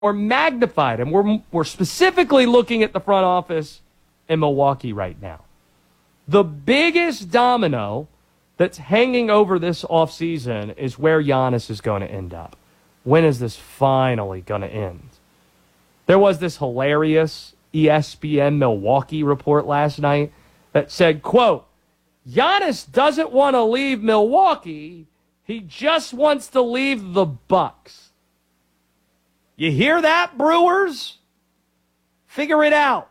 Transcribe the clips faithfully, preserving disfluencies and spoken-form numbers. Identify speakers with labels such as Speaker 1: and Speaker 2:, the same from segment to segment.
Speaker 1: or magnified. And we're, we're specifically looking at the front office in Milwaukee right now. The biggest domino that's hanging over this offseason is where Giannis is going to end up. When is this finally going to end? There was this hilarious E S P N Milwaukee report last night that said, quote, Giannis doesn't want to leave Milwaukee. He just wants to leave the Bucks. You hear that, Brewers? Figure it out.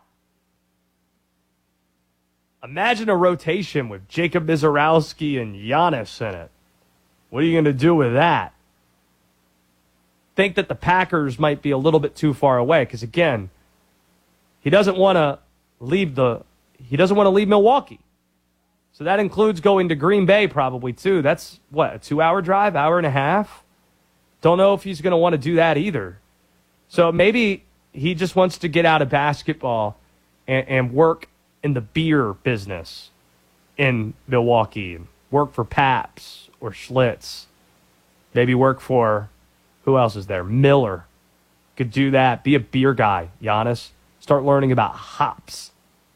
Speaker 1: Imagine a rotation with Jacob Mizorowski and Giannis in it. What are you going to do with that? Think that the Packers might be a little bit too far away because, again, he doesn't want to leave the he doesn't want to leave Milwaukee. So that includes going to Green Bay probably too. That's what, a two-hour drive, hour and a half? Don't know if he's going to want to do that either. So maybe he just wants to get out of basketball and, and work in the beer business in Milwaukee. Work for Pabst or Schlitz. Maybe work for, who else is there? Miller. Could do that. Be a beer guy, Giannis. Start learning about hops.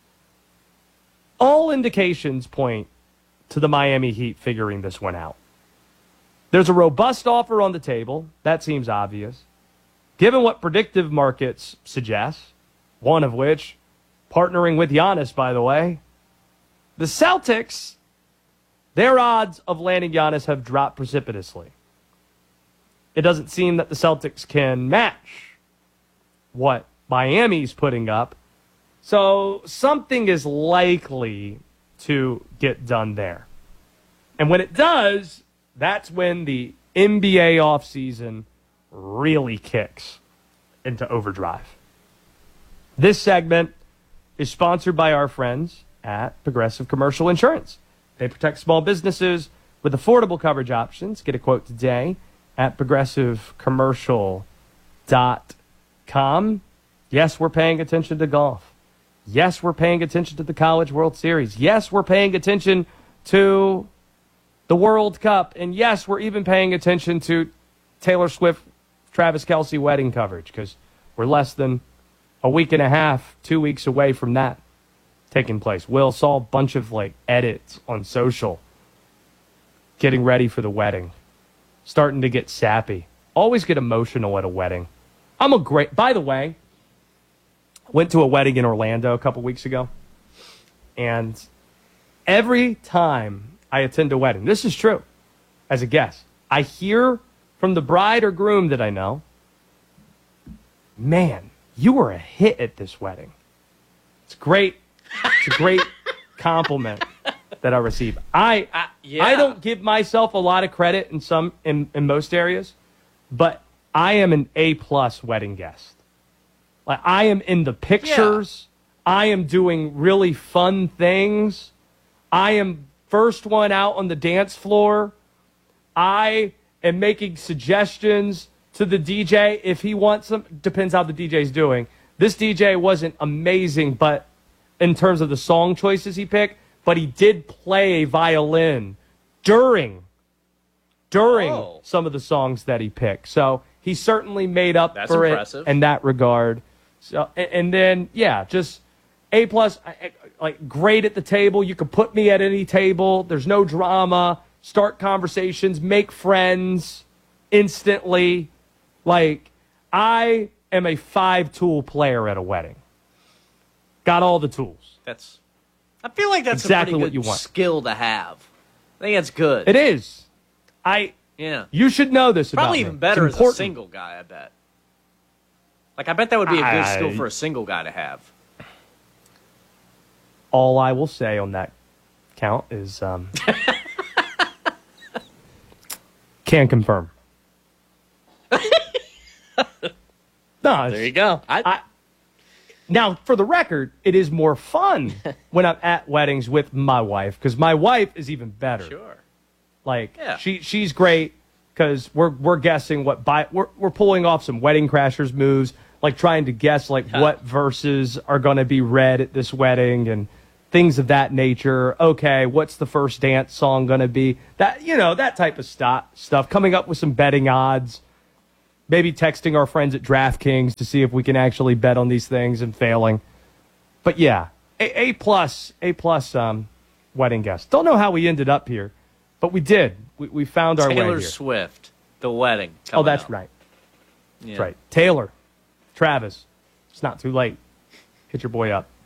Speaker 1: All indications point to the Miami Heat figuring this one out. There's a robust offer on the table. That seems obvious. Given what predictive markets suggest, one of which, partnering with Giannis, by the way, the Celtics, their odds of landing Giannis have dropped precipitously. It doesn't seem that the Celtics can match what Miami's putting up. So something is likely to get done there. And when it does, that's when the N B A offseason really kicks into overdrive. This segment is sponsored by our friends at Progressive Commercial Insurance. They protect small businesses with affordable coverage options. Get a quote today at progressive commercial dot com. Yes, we're paying attention to golf. Yes, we're paying attention to the College World Series. Yes, we're paying attention to the World Cup. And yes, we're even paying attention to Taylor Swift, Travis Kelce wedding coverage because we're less than a week and a half, two weeks away from that taking place. Will saw a bunch of like edits on social getting ready for the wedding. Starting to get sappy. Always get emotional at a wedding. I'm a great, by the way, went to a wedding in Orlando a couple weeks ago. And every time I attend a wedding, this is true, as a guest, I hear from the bride or groom that I know, man, you were a hit at this wedding. It's great. It's a great compliment that I receive. I
Speaker 2: uh, yeah.
Speaker 1: I don't give myself a lot of credit in some in, in most areas, but I am an A-plus wedding guest. Like I am in the pictures. Yeah. I am doing really fun things. I am first one out on the dance floor. I am making suggestions to the D J if he wants them. Depends how the D J's doing. This D J wasn't amazing, but in terms of the song choices he picked, but he did play violin during during
Speaker 2: oh.
Speaker 1: some of the songs that he picked. So he certainly made up
Speaker 2: That's
Speaker 1: for
Speaker 2: impressive.
Speaker 1: it in that regard. So and, and then yeah, just A plus, like great at the table. You could put me at any table. There's no drama. Start conversations, make friends instantly. Like I am a five-tool player at a wedding. Got all the tools.
Speaker 2: That's. I feel like that's
Speaker 1: exactly
Speaker 2: a pretty
Speaker 1: what
Speaker 2: good
Speaker 1: you want.
Speaker 2: skill to have. I think that's good.
Speaker 1: It is. I.
Speaker 2: Yeah.
Speaker 1: You should know this about
Speaker 2: Probably
Speaker 1: me.
Speaker 2: even better
Speaker 1: it's
Speaker 2: as a single guy, I bet. Like, I bet that would be a good
Speaker 1: I,
Speaker 2: skill for a single guy to have.
Speaker 1: All I will say on that count is um, can confirm. No,
Speaker 2: There you go. I,
Speaker 1: I, now, for the record, it is more fun when I'm at weddings with my wife because my wife is even better.
Speaker 2: sure.
Speaker 1: Like
Speaker 2: Yeah.
Speaker 1: she she's great because we're we're guessing what by we're we're pulling off some Wedding Crashers moves, like trying to guess like
Speaker 2: Huh.
Speaker 1: what verses are going to be read at this wedding and things of that nature. Okay, what's the first dance song going to be? That you know that type of stuff. Stuff coming up with some betting odds. maybe texting our friends at DraftKings to see if we can actually bet on these things and failing. But yeah, A, A plus, A plus um, wedding guest. Don't know how we ended up here, but we did. We, we found our
Speaker 2: Taylor
Speaker 1: way here.
Speaker 2: Swift, the wedding.
Speaker 1: Oh, that's
Speaker 2: out.
Speaker 1: right.
Speaker 2: Yeah.
Speaker 1: That's right. Taylor, Travis, it's not too late. Hit your boy up.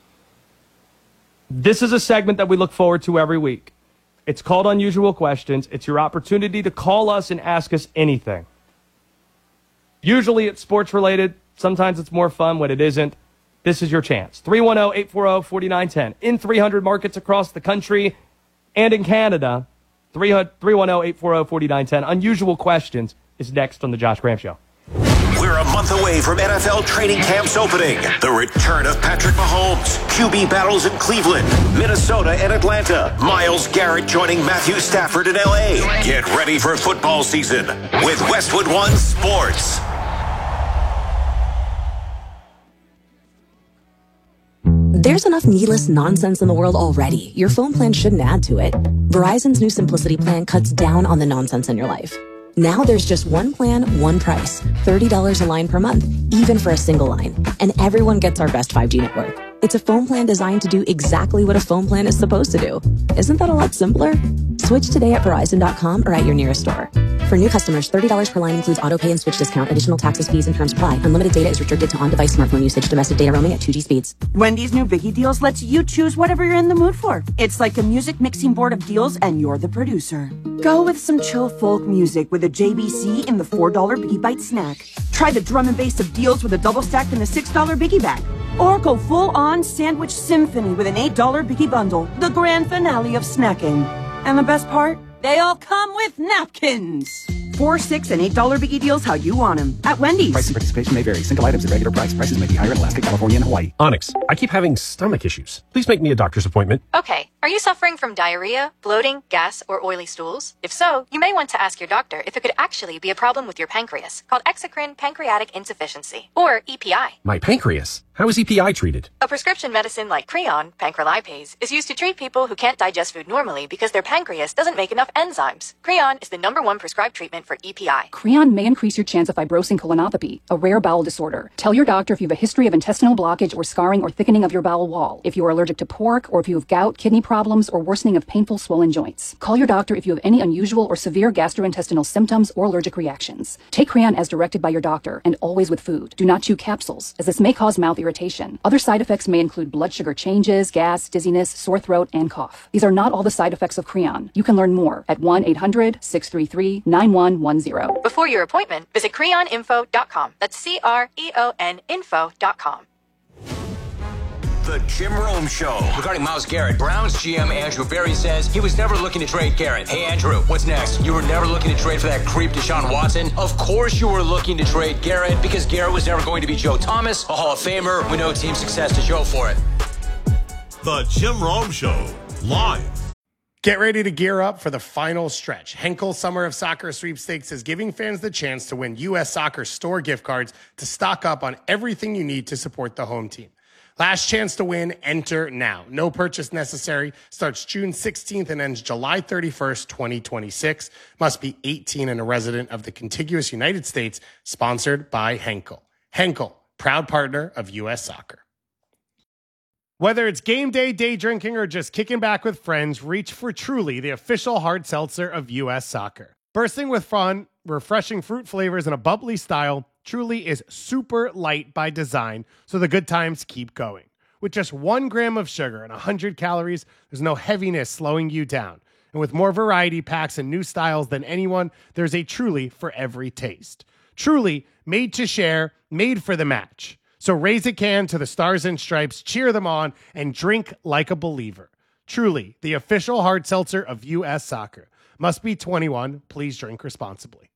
Speaker 1: This is a segment that we look forward to every week. It's called Unusual Questions. It's your opportunity to call us and ask us anything. Usually it's sports related. Sometimes it's more fun when it isn't. This is your chance. three one zero, eight four zero, four nine one zero. In three hundred markets across the country and in Canada, three one zero, eight four zero, four nine one zero. Unusual Questions is next on The Josh Graham Show.
Speaker 3: We're a month away from N F L training camps opening. The return of Patrick Mahomes, Q B battles in Cleveland, Minnesota, and Atlanta. Myles Garrett joining Matthew Stafford in L A. Get ready for football season with Westwood One Sports.
Speaker 4: There's enough needless nonsense in the world already. Your phone plan shouldn't add to it. Verizon's new Simplicity plan cuts down on the nonsense in your life. Now there's just one plan, one price, thirty dollars a line per month, even for a single line. And everyone gets our best five G network. It's a phone plan designed to do exactly what a phone plan is supposed to do. Isn't that a lot simpler? Switch today at Verizon dot com or at your nearest store. For new customers, thirty dollars per line includes auto pay and switch discount. Additional taxes, fees, and terms apply. Unlimited data is restricted to on-device smartphone usage. Domestic data roaming at two G speeds.
Speaker 5: Wendy's new Biggie Deals lets you choose whatever you're in the mood for. It's like a music mixing board of deals, and you're the producer. Go with some chill folk music with a J B C in the four dollar Biggie Bite snack. Try the drum and bass of deals with a double stack in the six dollar Biggie Bag. Or go full-on sandwich symphony with an eight dollar Biggie Bundle. The grand finale of snacking. And the best part? They all come with napkins. Four, six, and eight dollar Biggie Deals how you want them at Wendy's.
Speaker 6: Price and participation may vary. Single items at regular price. Prices may be higher in Alaska, California, and Hawaii.
Speaker 7: Onyx, I keep having stomach issues. Please make me a doctor's appointment.
Speaker 8: Okay. Are you suffering from diarrhea, bloating, gas, or oily stools? If so, you may want to ask your doctor if it could actually be a problem with your pancreas, called exocrine pancreatic insufficiency, or E P I.
Speaker 7: My pancreas? How is E P I treated?
Speaker 8: A prescription medicine like Creon, pancrelipase, is used to treat people who can't digest food normally because their pancreas doesn't make enough enzymes. Creon is the number one prescribed treatment for E P I.
Speaker 9: Creon may increase your chance of fibrosing colonopathy, a rare bowel disorder. Tell your doctor if you have a history of intestinal blockage or scarring or thickening of your bowel wall, if you are allergic to pork, or if you have gout, kidney problems, or worsening of painful swollen joints. Call your doctor if you have any unusual or severe gastrointestinal symptoms or allergic reactions. Take Creon as directed by your doctor, and always with food. Do not chew capsules, as this may cause mouth irritation. Other side effects may include blood sugar changes, gas, dizziness, sore throat, and cough. These are not all the side effects of Creon. You can learn more at one eight hundred, six three three, nine one one zero.
Speaker 8: Before your appointment, visit creon info dot com. That's C R E O N info dot com.
Speaker 3: The Jim Rome Show.
Speaker 10: Regarding Myles Garrett, Browns G M Andrew Berry says he was never looking to trade Garrett. Hey, Andrew, what's next? You were never looking to trade for that creep Deshaun Watson? Of course you were looking to trade Garrett because Garrett was never going to be Joe Thomas, a Hall of Famer with no team success to show for it.
Speaker 11: The Jim Rome Show, live.
Speaker 12: Get ready to gear up for the final stretch. Henkel Summer of Soccer Sweepstakes is giving fans the chance to win U S Soccer store gift cards to stock up on everything you need to support the home team. Last chance to win, enter now. No purchase necessary. Starts June sixteenth and ends July thirty-first, twenty twenty-six. Must be eighteen and a resident of the contiguous United States. Sponsored by Henkel. Henkel, proud partner of U S Soccer. Whether it's game day, day drinking, or just kicking back with friends, reach for Truly, the official hard seltzer of U S Soccer. Bursting with fun, refreshing fruit flavors, and a bubbly style, Truly is super light by design, so the good times keep going. With just one gram of sugar and one hundred calories, there's no heaviness slowing you down. And with more variety packs and new styles than anyone, there's a Truly for every taste. Truly, made to share, made for the match. So raise a can to the Stars and Stripes, cheer them on, and drink like a believer. Truly, the official hard seltzer of U S Soccer. Must be twenty-one. Please drink responsibly.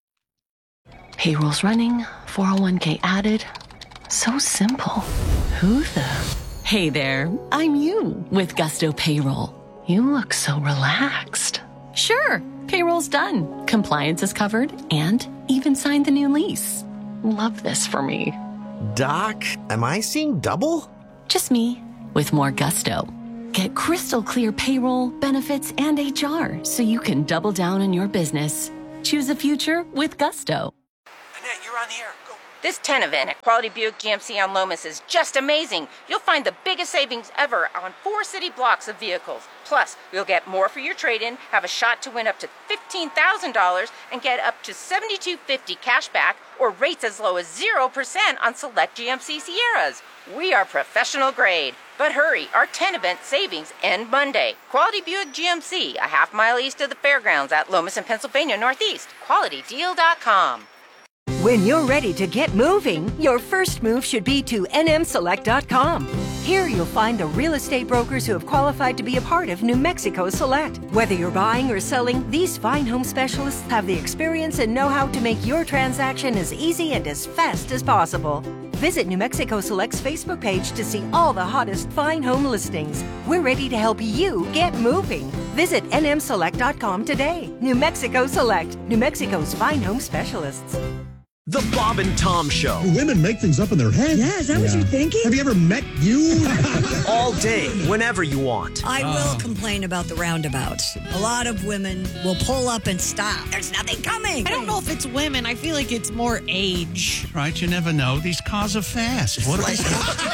Speaker 13: Payroll's running, four oh one k added. So simple. Who the? Hey there, I'm you with Gusto Payroll. You look so relaxed. Sure, payroll's done. Compliance is covered and even signed the new lease. Love this for me.
Speaker 14: Doc, am I seeing double?
Speaker 13: Just me with more gusto. Get crystal clear payroll, benefits, and H R so you can double down on your business. Choose a future with Gusto.
Speaker 3: An
Speaker 10: on the air. Go.
Speaker 15: This ten event at Quality Buick G M C on Lomas is just amazing. You'll find the biggest savings ever on four city blocks of vehicles. Plus, you'll get more for your trade-in, have a shot to win up to fifteen thousand dollars, and get up to seventy-two fifty cash back or rates as low as zero percent on select G M C Sierras. We are professional grade. But hurry, our ten event savings end Monday. Quality Buick G M C, a half mile east of the fairgrounds at Lomas and Pennsylvania Northeast. quality deal dot com.
Speaker 16: When you're ready to get moving, your first move should be to N M select dot com. Here you'll find the real estate brokers who have qualified to be a part of New Mexico Select. Whether you're buying or selling, these fine home specialists have the experience and know-how to make your transaction as easy and as fast as possible. Visit New Mexico Select's Facebook page to see all the hottest fine home listings. We're ready to help you get moving. Visit N M select dot com today. New Mexico Select, New Mexico's fine home specialists.
Speaker 17: The Bob and Tom Show.
Speaker 18: Do women make things up in their head?
Speaker 19: Yeah, is that yeah. what you're thinking?
Speaker 18: Have you ever met you?
Speaker 17: All day, whenever you want.
Speaker 19: I oh. will complain about the roundabouts. A lot of women will pull up and stop. There's nothing coming.
Speaker 20: I don't know if it's women. I feel like it's more age.
Speaker 21: Right, you never know. These cars are fast. What
Speaker 14: they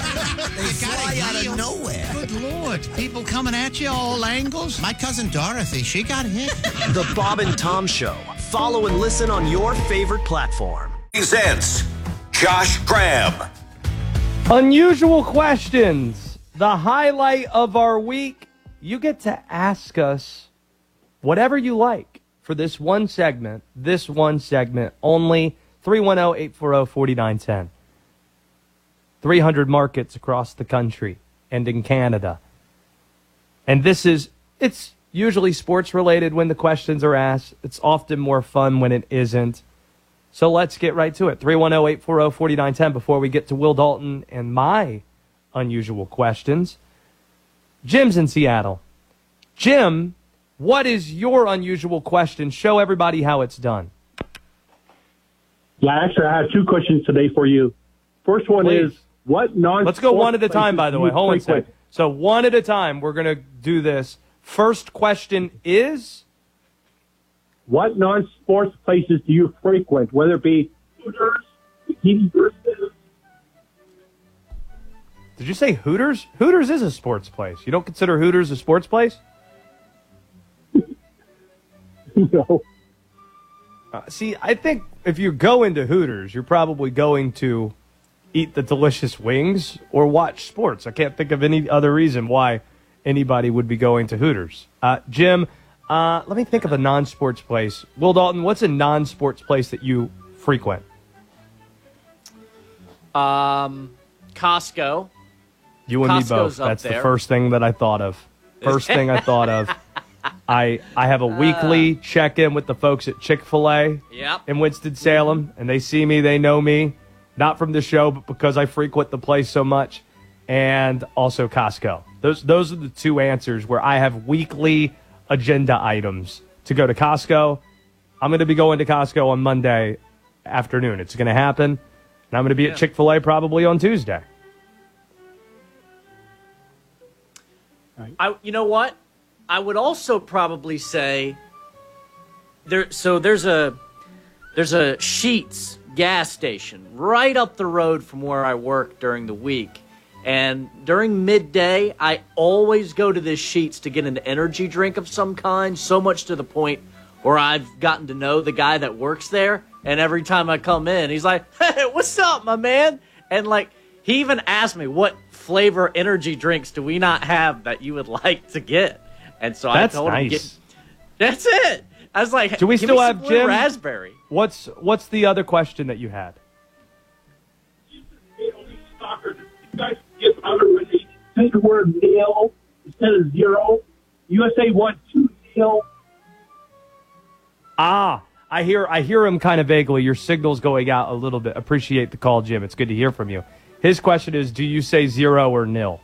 Speaker 14: fly out of nowhere.
Speaker 21: Good Lord. People coming at you all angles. My cousin Dorothy, she got hit.
Speaker 17: The Bob and Tom Show. Follow and listen on your favorite platform.
Speaker 3: Presents Josh Graham.
Speaker 1: Unusual questions. The highlight of our week. You get to ask us whatever you like for this one segment. This one segment only. three one zero, eight four zero, four nine one zero. three hundred markets across the country and in Canada. And this is, it's usually sports related when the questions are asked. It's often more fun when it isn't. So let's get right to it. three one zero, eight four zero, four nine one zero before we get to Will Dalton and my unusual questions. Jim's in Seattle. Jim, what is your unusual question? Show everybody how it's done.
Speaker 22: Yeah, actually, I have two questions today for you. First one
Speaker 1: Please.
Speaker 22: is, what non
Speaker 1: Let's go one at a time, by the way. Hold on a second. So one at a time, we're going to do this. First question is?
Speaker 22: What non-sports places do you frequent, whether it be Hooters, bikini versus?
Speaker 1: Did you say Hooters? Hooters is a sports place. You don't consider Hooters a sports place?
Speaker 22: No.
Speaker 1: Uh, see, I think if you go into Hooters, you're probably going to eat the delicious wings or watch sports. I can't think of any other reason why anybody would be going to Hooters. Uh, Jim, uh, let me think of a non-sports place. Will Dalton, what's a non-sports place that you frequent?
Speaker 2: Um, Costco.
Speaker 1: You and
Speaker 2: Costco's
Speaker 1: me both.
Speaker 2: up
Speaker 1: That's
Speaker 2: there.
Speaker 1: the first thing that I thought of. First thing I thought of. I I have a weekly uh, check-in with the folks at Chick-fil-A
Speaker 2: yep.
Speaker 1: in Winston-Salem, and they see me, they know me, not from the show, but because I frequent the place so much, and also Costco. Those those are the two answers where I have weekly agenda items to go to Costco. I'm going to be going to Costco on Monday afternoon. It's going to happen, and I'm going to be yeah. at Chick-fil-A probably on Tuesday.
Speaker 2: I, you know what? I would also probably say there. So there's a there's a Sheetz gas station right up the road from where I work during the week, and during midday, I always go to this Sheetz to get an energy drink of some kind. So much to the point where I've gotten to know the guy that works there, and every time I come in, he's like, "Hey, what's up, my man?" And like, he even asked me, "What flavor energy drinks do we not have that you would like to get?" And so
Speaker 1: that's
Speaker 2: I told
Speaker 1: nice.
Speaker 2: him, get, "That's it." I was like,
Speaker 1: "Do we
Speaker 2: Give
Speaker 1: still
Speaker 2: me
Speaker 1: have
Speaker 2: some blue
Speaker 1: Jim?
Speaker 2: Raspberry?"
Speaker 1: What's what's the other question that you had?
Speaker 22: Soccer. You guys get out of it. Say the word nil instead of zero. U S A won two nil.
Speaker 1: Ah, I hear I hear him kind of vaguely. Your signal's going out a little bit. Appreciate the call, Jim. It's good to hear from you. His question is, do you say zero or nil?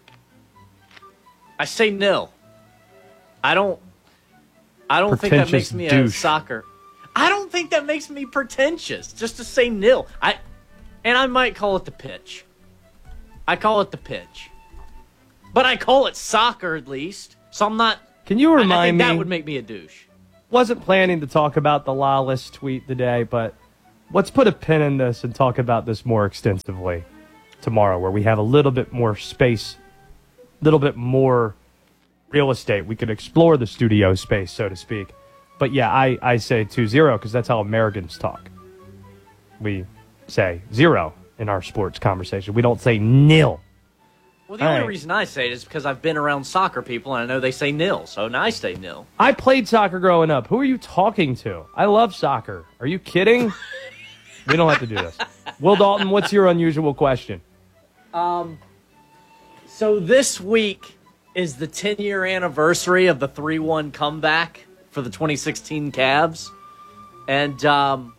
Speaker 2: I say nil. I don't. I don't think that makes me
Speaker 1: douche.
Speaker 2: a soccer. I don't think that makes me pretentious. Just to say nil. I, and I might call it the pitch. I call it the pitch, but I call it soccer at least. So I'm not.
Speaker 1: Can you remind
Speaker 2: I, I think
Speaker 1: me?
Speaker 2: That would make me a douche.
Speaker 1: Wasn't planning to talk about the lawless tweet today, but let's put a pin in this and talk about this more extensively tomorrow, where we have a little bit more space, a little bit more real estate. We could explore the studio space, so to speak. But yeah, I, I say two zero because that's how Americans talk. We say zero in our sports conversation. We don't say nil.
Speaker 2: Well, the
Speaker 1: All
Speaker 2: only
Speaker 1: right.
Speaker 2: reason I say it is because I've been around soccer people, and I know they say nil, so now I say nil.
Speaker 1: I played soccer growing up. Who are you talking to? I love soccer. Are you kidding? We don't have to do this. Will Dalton, what's your unusual question?
Speaker 2: Um, so this week is the ten-year anniversary of the three one comeback for the twenty sixteen Cavs. And um,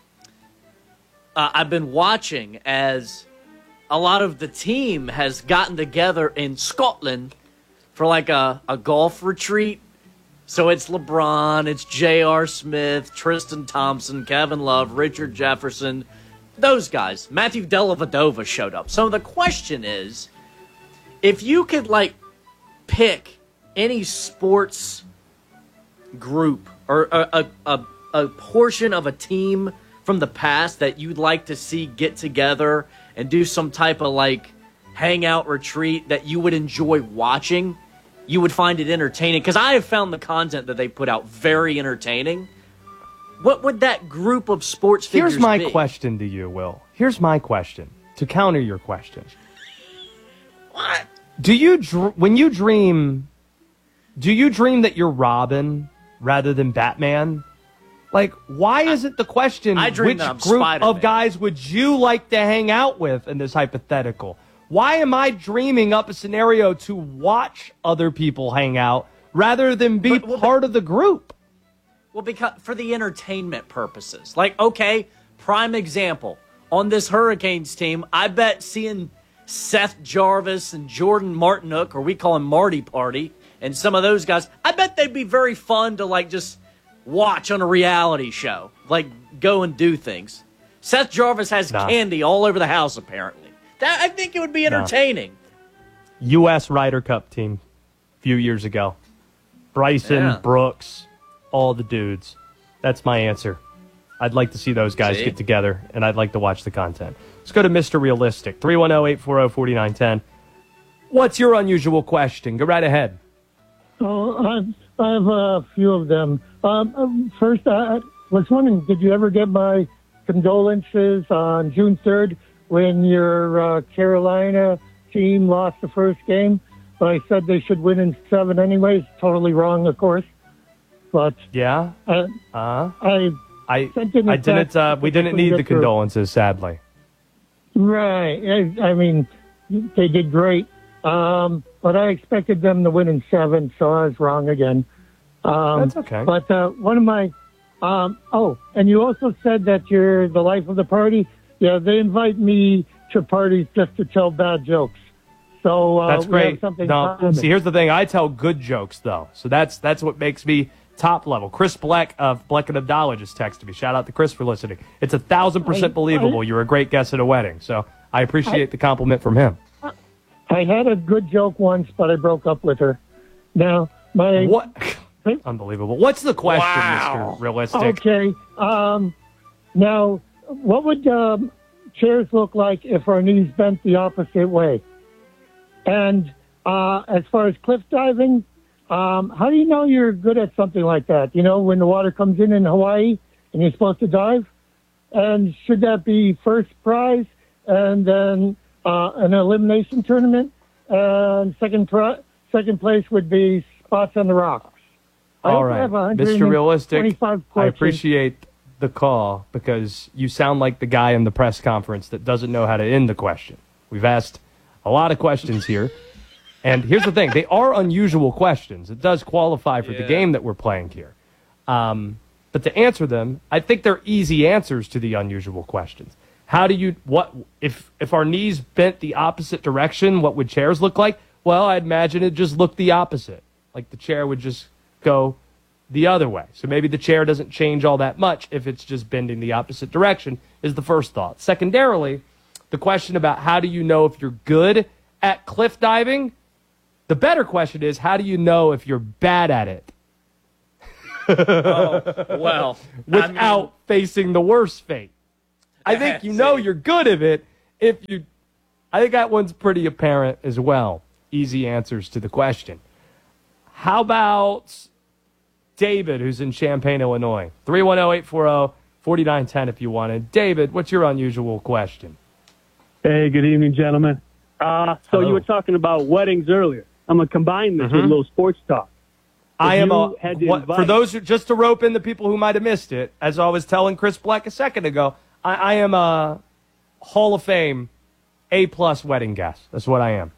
Speaker 2: uh, I've been watching as a lot of the team has gotten together in Scotland for like a, a golf retreat. So it's LeBron, it's J R. Smith, Tristan Thompson, Kevin Love, Richard Jefferson, those guys. Matthew Dellavedova showed up. So the question is, if you could like pick any sports group or a, a, a, a portion of a team from the past that you'd like to see get together and do some type of like hangout retreat that you would enjoy watching, you would find it entertaining. Because I have found the content that they put out very entertaining. What would that group of sports figures
Speaker 1: Here's my
Speaker 2: be?
Speaker 1: question to you, Will. Here's my question to counter your question.
Speaker 2: What?
Speaker 1: Do you dr- when you dream? Do you dream that you're Robin rather than Batman? Like, why isn't the question
Speaker 2: I dream
Speaker 1: which
Speaker 2: that I'm
Speaker 1: group
Speaker 2: Spider-Man.
Speaker 1: of guys would you like to hang out with in this hypothetical? Why am I dreaming up a scenario to watch other people hang out rather than be
Speaker 2: But- well,
Speaker 1: part of the group?
Speaker 2: Well, because for the entertainment purposes. Like, okay, prime example. On this Hurricanes team, I bet seeing Seth Jarvis and Jordan Martinook, or we call him Marty Party, and some of those guys, I bet they'd be very fun to, like, just watch on a reality show. Like, go and do things. Seth Jarvis has
Speaker 1: Nah.
Speaker 2: candy all over the house, apparently. That I think it would be
Speaker 1: No.
Speaker 2: entertaining.
Speaker 1: U S Ryder Cup team a few years ago. Bryson,
Speaker 2: Yeah.
Speaker 1: Brooks, all the dudes. That's my answer. I'd like to see those guys
Speaker 2: See?
Speaker 1: get together, and I'd like to watch the content. Let's go to Mister Realistic, three one zero, eight four zero, four nine one zero. What's your unusual question? Go right ahead.
Speaker 4: Oh, I've, I have a few of them. Um, um, first, I was wondering, did you ever get my condolences on June third when your uh, Carolina team lost the first game? But I said they should win in seven anyways. Totally wrong, of course. But
Speaker 1: Yeah?
Speaker 4: uh,
Speaker 1: Uh,
Speaker 4: I
Speaker 1: I
Speaker 4: sent in a
Speaker 1: I didn't.
Speaker 4: text
Speaker 1: Uh, we didn't
Speaker 4: quickly
Speaker 1: need the
Speaker 4: get through.
Speaker 1: condolences, sadly.
Speaker 4: Right. I, I mean, they did great. Um, but I expected them to win in seven, so I was wrong again. Um,
Speaker 1: That's okay.
Speaker 4: But uh, one of my, um, oh, and you also said that you're the life of the party. Yeah, they invite me to parties just to tell bad jokes. So uh,
Speaker 1: That's
Speaker 4: we have
Speaker 1: great.
Speaker 4: something
Speaker 1: No,
Speaker 4: in common.
Speaker 1: see, here's the thing. I tell good jokes, though. So that's that's what makes me top level. Chris Bleck of Bleck and Abdallah just texted me. Shout out to Chris for listening. It's a thousand percent
Speaker 4: I-
Speaker 1: believable.
Speaker 4: I-
Speaker 1: You're a great guest at a wedding. So I appreciate the compliment from him.
Speaker 4: I had a good joke once, but I broke up with her. Now, my...
Speaker 1: What? Unbelievable. What's the question,
Speaker 4: Wow.
Speaker 1: Mister Realistic?
Speaker 4: Okay. Um, now, what would um, chairs look like if our knees bent the opposite way? And uh, as far as cliff diving, um, how do you know you're good at something like that? You know, when the water comes in in Hawaii and you're supposed to dive? And should that be first prize and then uh, an elimination tournament? And second, pri- second place would be spots on the rocks. I
Speaker 1: All
Speaker 4: also
Speaker 1: right,
Speaker 4: have
Speaker 1: Mister Realistic,
Speaker 4: twenty-five
Speaker 1: I
Speaker 4: questions.
Speaker 1: appreciate the call because you sound like the guy in the press conference that doesn't know how to end the question. We've asked a lot of questions here, and here's the thing. They are unusual questions. It does qualify for the
Speaker 2: Yeah.
Speaker 1: game that we're playing here. Um, but to answer them, I think they're easy answers to the unusual questions. How do you, what, if, if our knees bent the opposite direction, what would chairs look like? Well, I'd imagine it just looked the opposite. Like the chair would just go the other way. So maybe the chair doesn't change all that much if it's just bending the opposite direction is the first thought. Secondarily, the question about how do you know if you're good at cliff diving? The better question is how do you know if you're bad at it?
Speaker 2: Oh, well,
Speaker 1: Without
Speaker 2: I mean,
Speaker 1: facing the worst fate. I think you know you're good at it if you. I think that one's pretty apparent as well. Easy answers to the question. How about David, who's in Champaign, Illinois? three one zero, eight four zero, four nine one zero if you wanted. David, what's your unusual question?
Speaker 5: Hey, good evening, gentlemen. Uh, so
Speaker 1: Hello.
Speaker 5: you were talking about weddings earlier. I'm going to combine this
Speaker 1: Mhm.
Speaker 5: with a little sports talk. If
Speaker 1: I am
Speaker 5: you
Speaker 1: a,
Speaker 5: had to
Speaker 1: what,
Speaker 5: invite-
Speaker 1: for those who, just to rope in the people who might have missed it, as I was telling Chris Black a second ago, I, I am a Hall of Fame A-plus wedding guest. That's what I am.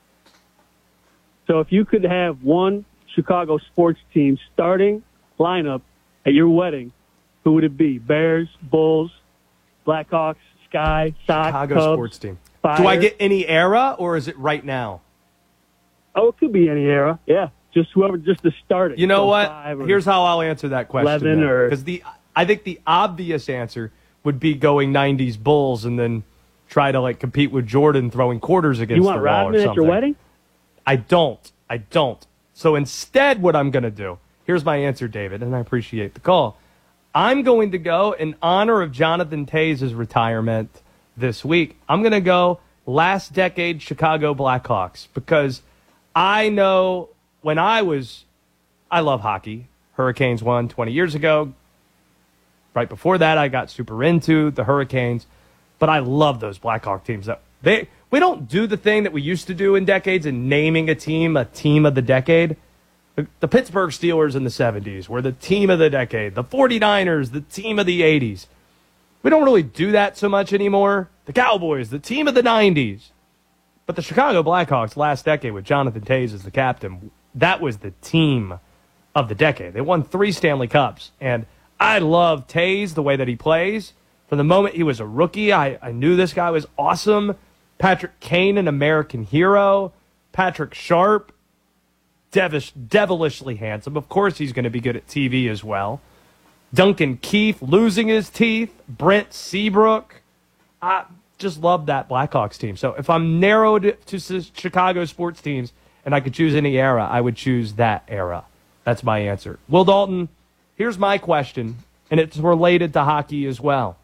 Speaker 5: So if you could have one Chicago sports team starting lineup at your wedding, who would it be? Bears, Bulls, Blackhawks, Sky, Sox,
Speaker 1: Chicago
Speaker 5: Cubs,
Speaker 1: sports team.
Speaker 5: Fire?
Speaker 1: Do I get any era, or is it right now?
Speaker 5: Oh, it could be any era. Yeah, just whoever, just the starting.
Speaker 1: You know
Speaker 5: So
Speaker 1: what?
Speaker 5: five or
Speaker 1: Here's how I'll answer that question.
Speaker 5: eleven or-
Speaker 1: Because the I think the obvious answer would be going nineties Bulls and then try to like compete with Jordan throwing quarters against
Speaker 5: You want
Speaker 1: the wall or
Speaker 5: Rodman
Speaker 1: something.
Speaker 5: at your wedding?
Speaker 1: I don't. I don't. So instead, what I'm going to do, here's my answer, David, and I appreciate the call. I'm going to go in honor of Jonathan Tays' retirement this week. I'm going to go last decade Chicago Blackhawks because I know when I was, I love hockey. Hurricanes won twenty years ago. Right before that, I got super into the Hurricanes. But I love those Blackhawk teams. They We don't do the thing that we used to do in decades in naming a team a team of the decade. The, the Pittsburgh Steelers in the seventies were the team of the decade. The 49ers, the team of the eighties. We don't really do that so much anymore. The Cowboys, the team of the nineties. But the Chicago Blackhawks last decade with Jonathan Tays as the captain, that was the team of the decade. They won three Stanley Cups. And I love Tays, the way that he plays. From the moment he was a rookie, I, I knew this guy was awesome. Patrick Kane, an American hero. Patrick Sharp, devish, devilishly handsome. Of course he's going to be good at T V as well. Duncan Keith losing his teeth. Brent Seabrook. I just love that Blackhawks team. So if I'm narrowed to Chicago sports teams and I could choose any era, I would choose that era. That's my answer. Will Dalton, here's my question, and it's related to hockey as well.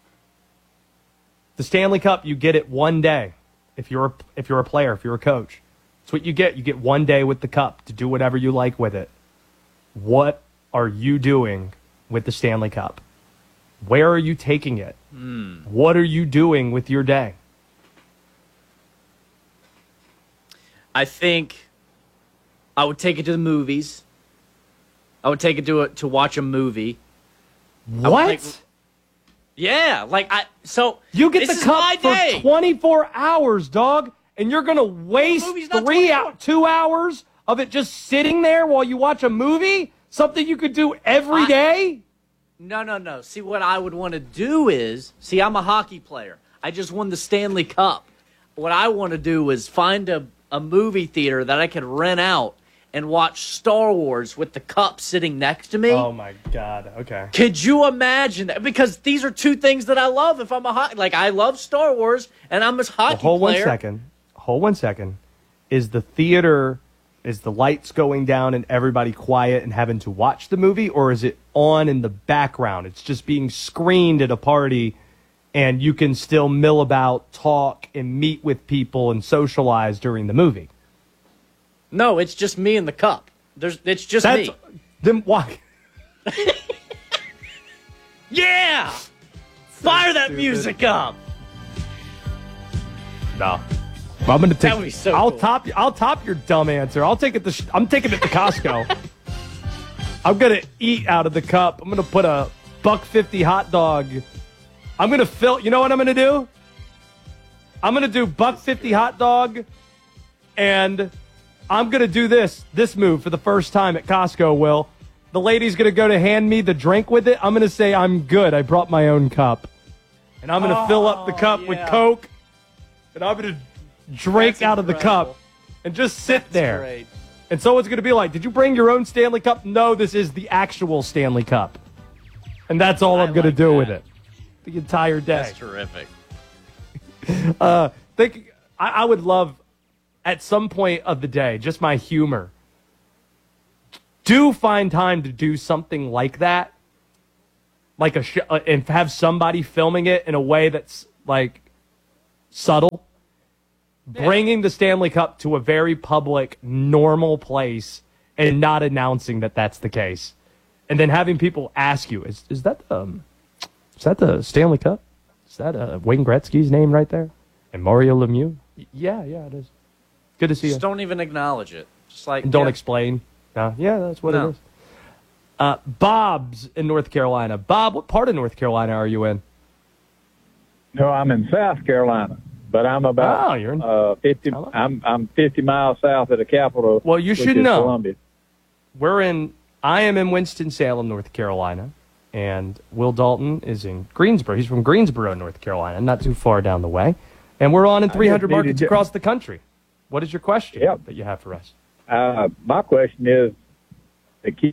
Speaker 1: The Stanley Cup, you get it one day if you're a, if you're a player, if you're a coach. It's what you get. You get one day with the cup to do whatever you like with it. What are you doing with the Stanley Cup? Where are you taking it?
Speaker 2: Hmm.
Speaker 1: What are you doing with your day?
Speaker 2: I think I would take it to the movies. I would take it to a, to watch a movie. I would,
Speaker 1: What?
Speaker 2: like, yeah, like I. So
Speaker 1: You get
Speaker 2: this
Speaker 1: the
Speaker 2: is
Speaker 1: cup
Speaker 2: my
Speaker 1: for
Speaker 2: day.
Speaker 1: twenty-four hours, dog, and you're going to waste three out, two hours of it just sitting there while you watch a movie? Something you could do every
Speaker 2: I-
Speaker 1: day?
Speaker 2: No, no, no. See, what I would want to do is, see, I'm a hockey player. I just won the Stanley Cup. What I want to do is find a, a movie theater that I could rent out and watch Star Wars with the cup sitting next to me.
Speaker 1: Oh, my God. Okay.
Speaker 2: Could you imagine that? Because these are two things that I love if I'm a hockey. Like, I love Star Wars, and I'm a hockey
Speaker 1: Well, hold
Speaker 2: player.
Speaker 1: one second. Hold one second. Is the theater, is the lights going down and everybody quiet and having to watch the movie, or is it on in the background? It's just being screened at a party, and you can still mill about, talk, and meet with people and socialize during the movie.
Speaker 2: No, it's just me and the cup. There's, it's just
Speaker 1: That's,
Speaker 2: me.
Speaker 1: Then why?
Speaker 2: Yeah! Fire that
Speaker 1: stupid.
Speaker 2: music up!
Speaker 1: No. I'm gonna take.
Speaker 2: That would be so
Speaker 1: I'll
Speaker 2: cool.
Speaker 1: top. I'll top your dumb answer. I'll take it. To, I'm taking it to Costco. I'm gonna eat out of the cup. I'm gonna put a buck fifty hot dog. I'm gonna fill. You know what I'm gonna do? I'm gonna do buck fifty hot dog, and I'm gonna do this this move for the first time at Costco. Will the lady's gonna go to hand me the drink with it? I'm gonna say I'm good. I brought my own cup, and I'm gonna fill up the cup with
Speaker 2: yeah.
Speaker 1: Coke, and I'm gonna drink
Speaker 2: That's
Speaker 1: out of the
Speaker 2: incredible.
Speaker 1: cup and just sit
Speaker 2: That's
Speaker 1: there.
Speaker 2: great.
Speaker 1: And someone's going to be like, did you bring your own Stanley Cup? No, this is the actual Stanley Cup. And that's all
Speaker 2: I
Speaker 1: I'm going to
Speaker 2: like
Speaker 1: do
Speaker 2: that.
Speaker 1: with it the entire day.
Speaker 2: That's terrific.
Speaker 1: Uh, think I, I would love, at some point of the day, just my humor. Do find time to do something like that. like a sh- uh, and have somebody filming it in a way that's like subtle, yeah. bringing the Stanley Cup to a very public, normal place and not announcing that that's the case, and then having people ask you, "Is is that um, is that the Stanley Cup? Is that uh, Wayne Gretzky's name right there? And Mario Lemieux? Y- yeah, yeah, it is. Good to see
Speaker 2: Just
Speaker 1: you.
Speaker 2: don't even acknowledge it. Just like
Speaker 1: And don't
Speaker 2: yeah.
Speaker 1: explain. No, yeah, that's what
Speaker 2: No.
Speaker 1: it is. Uh, Bob's in North Carolina. Bob, what part of North Carolina are you in?
Speaker 6: No, I'm in South Carolina, but I'm about
Speaker 1: oh, you're in,
Speaker 6: uh, fifty. I'm I'm fifty miles south of the capital.
Speaker 1: Well, you
Speaker 6: which
Speaker 1: should
Speaker 6: is
Speaker 1: know.
Speaker 6: Columbia.
Speaker 1: We're in. I am in Winston-Salem, North Carolina, and Will Dalton is in Greensboro. He's from Greensboro, North Carolina, not too far down the way. And we're on in three hundred markets
Speaker 6: to...
Speaker 1: across the country. What is your question
Speaker 6: yep.
Speaker 1: that you have for us?
Speaker 6: Uh, my question is, the key.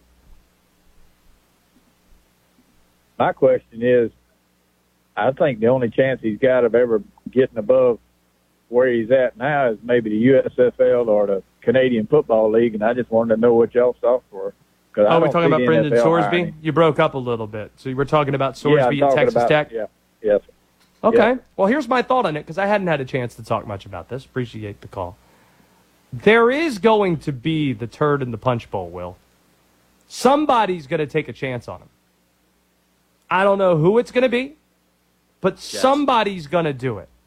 Speaker 6: My question is, I think the only chance he's got of ever getting above where he's at now is maybe the U S F L or the Canadian Football League, and I just wanted to know what y'all's thoughts were.
Speaker 1: Oh, we're talking about Brendan Sorsby? You broke up a little bit. So you were talking about Sorsby
Speaker 6: yeah,
Speaker 1: at Texas
Speaker 6: about,
Speaker 1: Tech?
Speaker 6: Yeah, yes.
Speaker 1: Okay.
Speaker 6: Yeah.
Speaker 1: Well, here's my thought on it, because I hadn't had a chance to talk much about this. Appreciate the call. There is going to be the turd in the punch bowl, Will. Somebody's going to take a chance on him. I don't know who it's going to be, but yes. somebody's going to do it.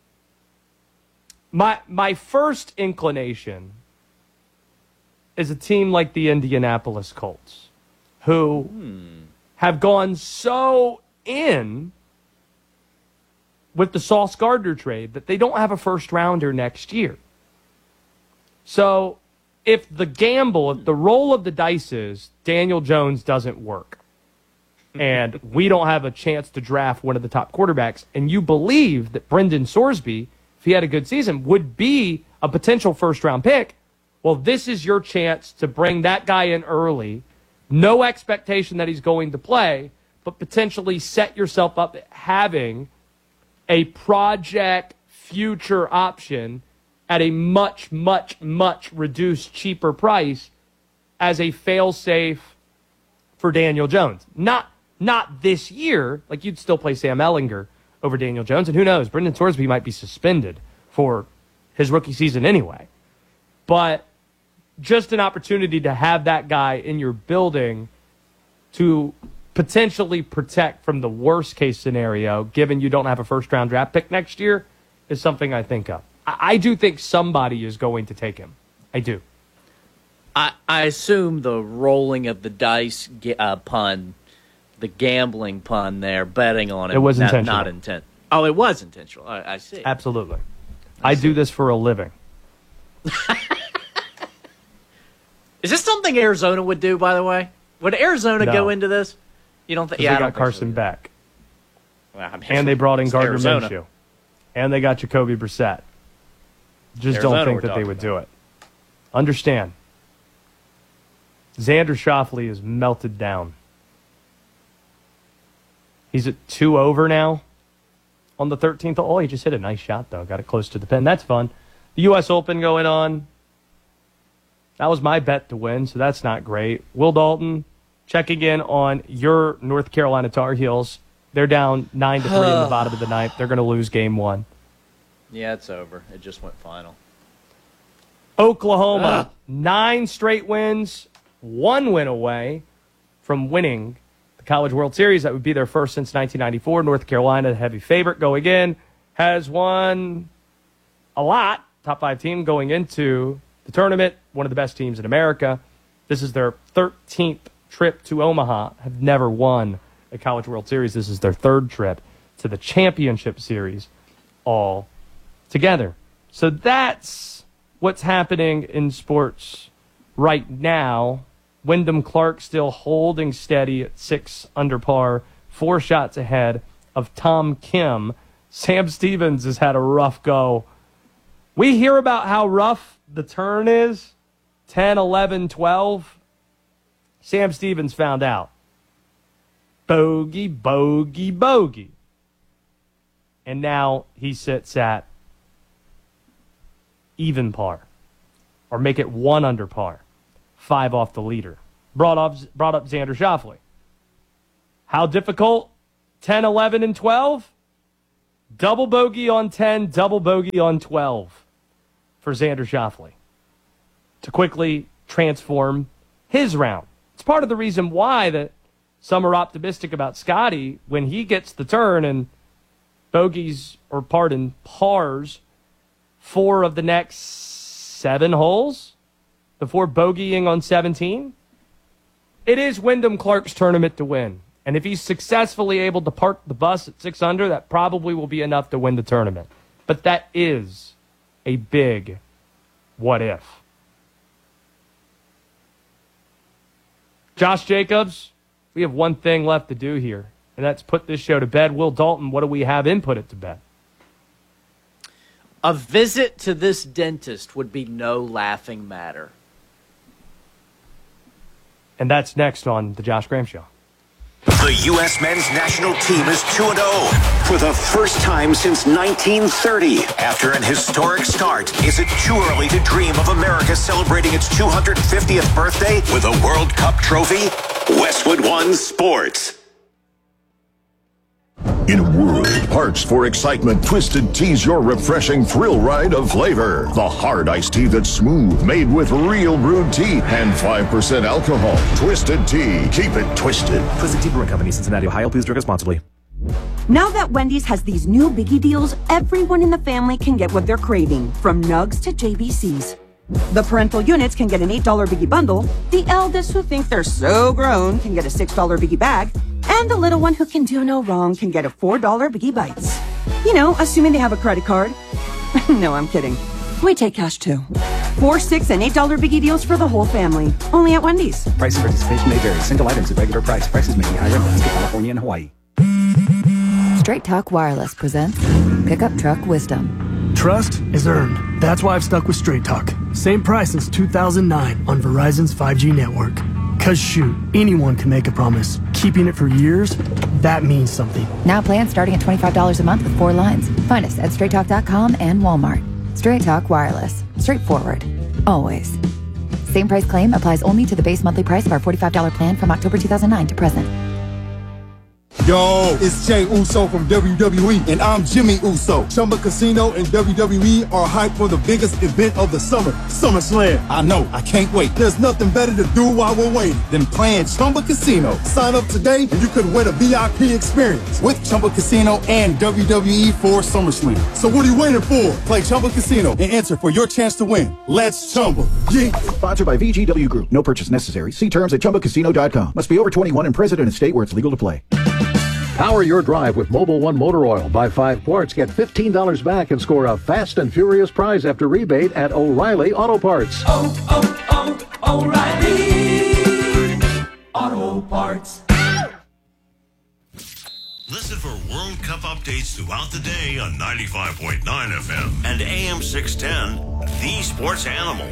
Speaker 1: My my first inclination is a team like the Indianapolis Colts, who hmm. have gone so in with the Sauce Gardner trade that they don't have a first rounder next year. So if the gamble, if the roll of the dice is Daniel Jones doesn't work and we don't have a chance to draft one of the top quarterbacks, and you believe that Brendan Sorsby, if he had a good season, would be a potential first-round pick, well, this is your chance to bring that guy in early, no expectation that he's going to play, but potentially set yourself up having a project future option at a much, much, much reduced, cheaper price as a fail-safe for Daniel Jones. Not not this year. Like, you'd still play Sam Ehlinger over Daniel Jones, and who knows, Brendan Sorsby might be suspended for his rookie season anyway. But just an opportunity to have that guy in your building to potentially protect from the worst-case scenario, given you don't have a first-round draft pick next year, is something I think of. I, I do think somebody is going to take him. I do.
Speaker 2: I, I assume the rolling of the dice uh, pun, the gambling pun there, betting on it.
Speaker 1: It was
Speaker 2: not,
Speaker 1: intentional.
Speaker 2: Not intent. Oh, it was intentional. I, I see.
Speaker 1: Absolutely. I, I do this for a living.
Speaker 2: Is this something Arizona would do, by the way? Would Arizona
Speaker 1: no.
Speaker 2: go into this? You don't think? Yeah,
Speaker 1: they
Speaker 2: I
Speaker 1: got
Speaker 2: don't
Speaker 1: Carson
Speaker 2: think so.
Speaker 1: Beck.
Speaker 2: Well, I mean,
Speaker 1: and they brought in Gardner
Speaker 2: Arizona.
Speaker 1: Minshew. And they got Jacoby Brissett. Just
Speaker 2: Arizona
Speaker 1: don't think that they would about. do it. Understand. Xander Schauffele is melted down. He's at two over now on the thirteenth. Oh, he just hit a nice shot, though. Got it close to the pin. That's fun. The U S Open going on. That was my bet to win, so that's not great. Will Dalton checking in on your North Carolina Tar Heels. They're down nine to three in the bottom of the ninth. They're going to lose game one.
Speaker 2: Yeah, it's over. It just went final.
Speaker 1: Oklahoma,
Speaker 2: Ugh.
Speaker 1: nine straight wins, one win away from winning the College World Series. That would be their first since nineteen ninety-four. North Carolina, the heavy favorite going in, has won a lot. Top five team going into the tournament, one of the best teams in America. This is their thirteenth trip to Omaha. Have never won a College World Series. This is their third trip to the Championship Series all together. So that's what's happening in sports right now. Wyndham Clark still holding steady at six under par, four shots ahead of Tom Kim. Sam Stevens has had a rough go. We hear about how rough the turn is, ten, eleven, twelve. Sam Stevens found out. Bogey, bogey, bogey. And now he sits at even par. Or make it one under par. Five off the leader. Brought up, brought up Xander Schauffele. How difficult? ten, eleven, and twelve? Double bogey on ten, double bogey on twelve for Xander Schauffele to quickly transform his round. It's part of the reason why that some are optimistic about Scotty when he gets the turn and bogeys, or pardon, pars four of the next seven holes before bogeying on seventeen. It is Wyndham Clark's tournament to win. And if he's successfully able to park the bus at six under, that probably will be enough to win the tournament. But that is a big what if. Josh Jacobs, we have one thing left to do here, and that's put this show to bed. Will Dalton, what do we have in Put It to Bed?
Speaker 2: A visit to this dentist would be no laughing matter.
Speaker 1: And that's next on The Josh Graham Show.
Speaker 3: The U S men's national team is two and oh for the first time since nineteen thirty. After an historic start, is it too early to dream of America celebrating its two hundred fiftieth birthday with a World Cup trophy? Westwood One Sports.
Speaker 7: In a world of parts for excitement, Twisted Tea's your refreshing thrill ride of flavor. The hard iced tea that's smooth, made with real brewed tea and five percent alcohol. Twisted Tea. Keep it twisted.
Speaker 9: Twisted Tea Brewing Company, Cincinnati, Ohio. Please drink responsibly.
Speaker 23: Now that Wendy's has these new biggie deals, everyone in the family can get what they're craving, from nugs to J B Cs. The parental units can get an eight dollar biggie bundle, the eldest who think they're so grown can get a six dollar biggie bag, and the little one who can do no wrong can get a four dollar Biggie Bites. You know, assuming they have a credit card. No, I'm kidding. We take cash too. Four, six, and eight dollar Biggie deals for the whole family. Only at Wendy's.
Speaker 9: Price and participation may vary. Single items at regular price. Prices may be higher in Alaska, California, and Hawaii.
Speaker 24: Straight Talk Wireless presents Pickup Truck Wisdom.
Speaker 25: Trust is earned. That's why I've stuck with Straight Talk. Same price since two thousand nine on Verizon's five G network. Cause shoot, anyone can make a promise. Keeping it for years, that means something.
Speaker 24: Now plans starting at twenty-five dollars a month with four lines. Find us at straight talk dot com and Walmart. Straight Talk Wireless. Straightforward. Always. Same price claim applies only to the base monthly price of our forty-five dollar plan from October two thousand nine to present.
Speaker 26: Yo, it's Jay Uso from W W E, and I'm Jimmy Uso. Chumba Casino and W W E are hyped for the biggest event of the summer, SummerSlam. I know, I can't wait. There's nothing better to do while we're waiting than playing Chumba Casino. Sign up today, and you could win a V I P experience with Chumba Casino and W W E for SummerSlam. So what are you waiting for? Play Chumba Casino and enter for your chance to win. Let's Chumba. Yeah.
Speaker 27: Sponsored by V G W Group. No purchase necessary. See terms at chumba casino dot com. Must be over twenty-one and present in a state where it's legal to play.
Speaker 28: Power your drive with Mobil One Motor Oil. Buy five quarts, get fifteen dollars back, and score a fast and furious prize after rebate at O'Reilly Auto Parts.
Speaker 29: Oh, oh, oh, O'Reilly Auto Parts.
Speaker 11: Listen for World Cup updates throughout the day on ninety-five point nine F M and A M six ten, The Sports Animal.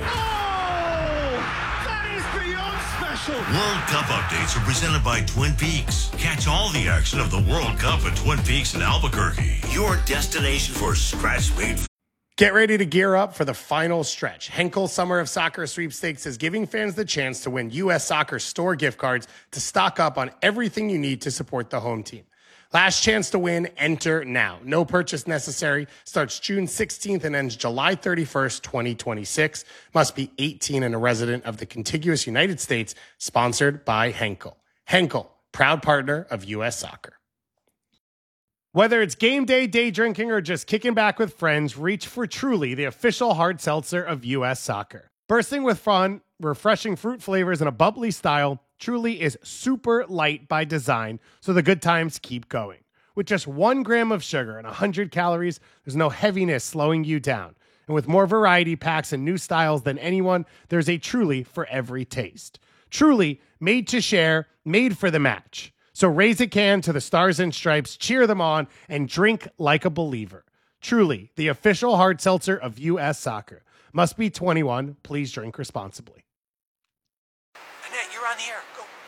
Speaker 11: World Cup updates are presented by Twin Peaks. Catch all the action of the World Cup at Twin Peaks in Albuquerque. Your destination for scratch-made.
Speaker 12: Get ready to gear up for the final stretch. Henkel Summer of Soccer Sweepstakes is giving fans the chance to win U S Soccer store gift cards to stock up on everything you need to support the home team. Last chance to win, enter now. No purchase necessary. Starts June sixteenth and ends July thirty-first, twenty twenty-six. Must be eighteen and a resident of the contiguous United States. Sponsored by Henkel. Henkel, proud partner of U S Soccer. Whether it's game day, day drinking, or just kicking back with friends, reach for Truly, the official hard seltzer of U S Soccer. Bursting with fun, refreshing fruit flavors, and a bubbly style, Truly is super light by design, so the good times keep going. With just one gram of sugar and one hundred calories, there's no heaviness slowing you down. And with more variety packs and new styles than anyone, there's a Truly for every taste. Truly, made to share, made for the match. So raise a can to the Stars and Stripes, cheer them on, and drink like a believer. Truly, the official hard seltzer of U S Soccer. Must be twenty-one. Please drink responsibly.
Speaker 10: Annette, you're on the air. Go.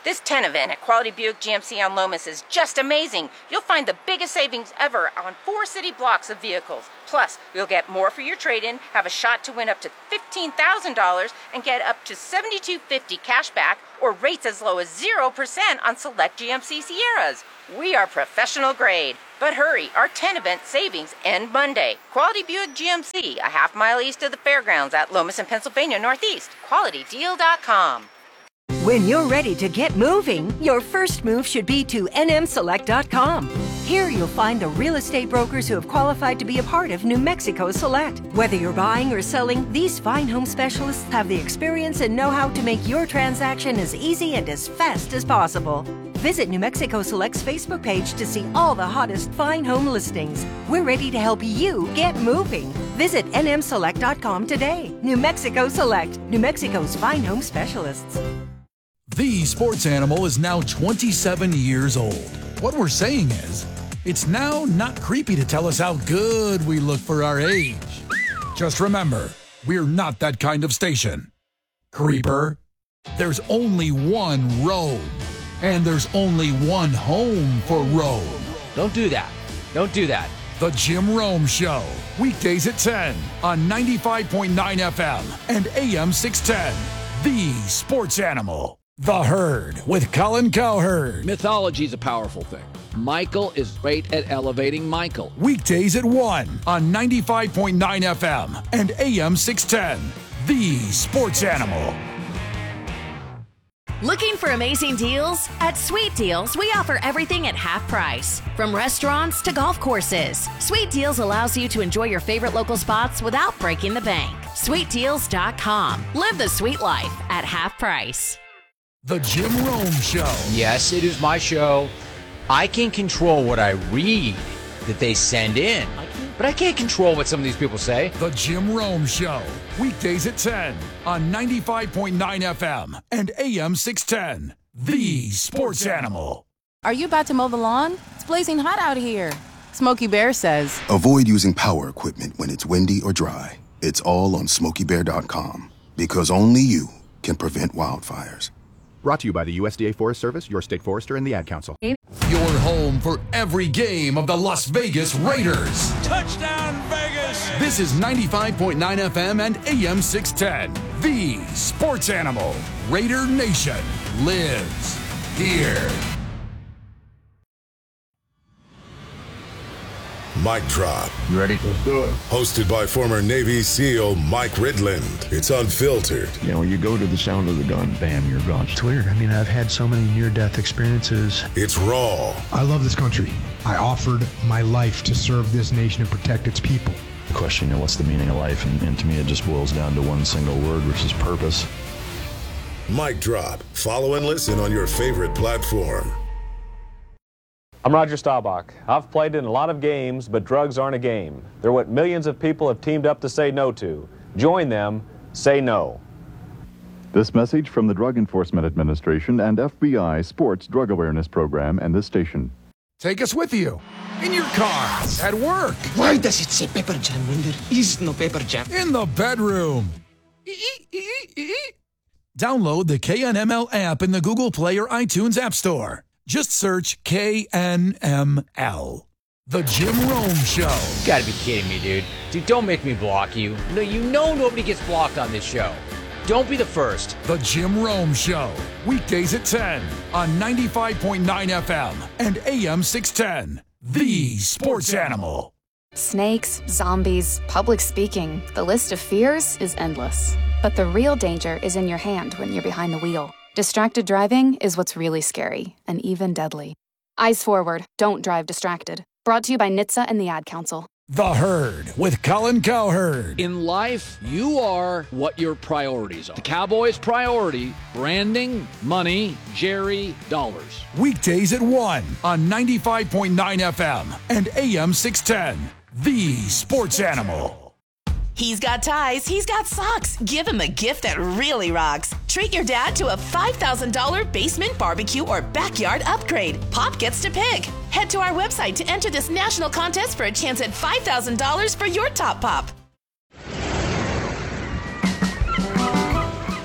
Speaker 8: This ten event at Quality Buick G M C on Lomas is just amazing. You'll find the biggest savings ever on four city blocks of vehicles. Plus, you'll get more for your trade-in, have a shot to win up to fifteen thousand dollars, and get up to seventy-two fifty cash back or rates as low as zero percent on select G M C Sierras. We are professional grade. But hurry, our ten event savings end Monday. Quality Buick G M C, a half mile east of the fairgrounds at Lomas and Pennsylvania Northeast. quality deal dot com.
Speaker 13: When you're ready to get moving, your first move should be to N M select dot com. Here you'll find the real estate brokers who have qualified to be a part of New Mexico Select. Whether you're buying or selling, these fine home specialists have the experience and know-how to make your transaction as easy and as fast as possible. Visit New Mexico Select's Facebook page to see all the hottest fine home listings. We're ready to help you get moving. Visit N M select dot com today. New Mexico Select, New Mexico's fine home specialists.
Speaker 14: The Sports Animal is now twenty-seven years old. What we're saying is, it's now not creepy to tell us how good we look for our age. Just remember, we're not that kind of station. Creeper, there's only one road, and there's only one home for road.
Speaker 10: Don't do that. Don't do that.
Speaker 14: The Jim Rome Show, weekdays at ten on ninety-five point nine F M and A M six ten. The Sports Animal. The Herd with Colin Cowherd.
Speaker 15: Mythology is a powerful thing. Michael is great at elevating Michael.
Speaker 14: Weekdays at one on ninety-five point nine F M and A M six ten. The Sports Animal.
Speaker 16: Looking for amazing deals? At Sweet Deals, we offer everything at half price. From restaurants to golf courses. Sweet Deals allows you to enjoy your favorite local spots without breaking the bank. sweet deals dot com. Live the sweet life at half price.
Speaker 14: The Jim Rome Show.
Speaker 10: Yes, it is my show. I can control what I read that they send in, but I can't control what some of these people say.
Speaker 14: The Jim Rome Show. Weekdays at ten on ninety-five point nine F M and A M six ten. The Sports Animal.
Speaker 18: Are you about to mow the lawn? It's blazing hot out here. Smokey Bear says,
Speaker 19: avoid using power equipment when it's windy or dry. It's all on smokey bear dot com because only you can prevent wildfires.
Speaker 20: Brought to you by the U S D A Forest Service, your state forester, and the Ad Council.
Speaker 14: Your home for every game of the Las Vegas Raiders.
Speaker 21: Touchdown, Vegas!
Speaker 14: This is ninety-five point nine F M and A M six ten. The Sports Animal. Raider Nation lives here.
Speaker 30: Mic Drop.
Speaker 31: You ready? Let's do it.
Speaker 30: Hosted by former Navy SEAL Mike Ridland. It's unfiltered.
Speaker 31: You know, you go to the sound of the gun, bam, you're gone. It's weird. I mean, I've had so many near-death experiences.
Speaker 30: It's raw.
Speaker 32: I love this country. I offered my life to serve this nation and protect its people.
Speaker 31: The question, you know, what's the meaning of life? And, and to me, it just boils down to one single word, which is purpose.
Speaker 30: Mic Drop. Follow and listen on your favorite platform.
Speaker 33: I'm Roger Staubach. I've played in a lot of games, but drugs aren't a game. They're what millions of people have teamed up to say no to. Join them. Say no.
Speaker 34: This message from the Drug Enforcement Administration and F B I Sports Drug Awareness Program and this station.
Speaker 14: Take us with you. In your car. At work.
Speaker 35: Why does it say Pepper Jam when there is no Pepper Jam?
Speaker 14: In the bedroom. Download the K N M L app in the Google Play or iTunes App Store. Just search K N M L. The Jim Rome Show.
Speaker 10: You gotta be kidding me, dude. Dude, don't make me block you. No, you know nobody gets blocked on this show. Don't be the first.
Speaker 14: The Jim Rome Show. Weekdays at ten on ninety-five point nine F M and A M six ten. The Sports Animal.
Speaker 36: Snakes, zombies, public speaking. The list of fears is endless. But the real danger is in your hand when you're behind the wheel. Distracted driving is what's really scary and even deadly. Eyes forward. Don't drive distracted. Brought to you by N H T S A and the Ad Council.
Speaker 14: The Herd with Colin Cowherd.
Speaker 15: In life, you are what your priorities are. The Cowboys' priority, branding, money, Jerry, dollars.
Speaker 14: Weekdays at one on ninety-five point nine F M and A M six ten. The Sports Animal.
Speaker 37: He's got ties, he's got socks. Give him a gift that really rocks. Treat your dad to a five thousand dollars basement barbecue or backyard upgrade. Pop gets to pick. Head to our website to enter this national contest for a chance at five thousand dollars for your top pop.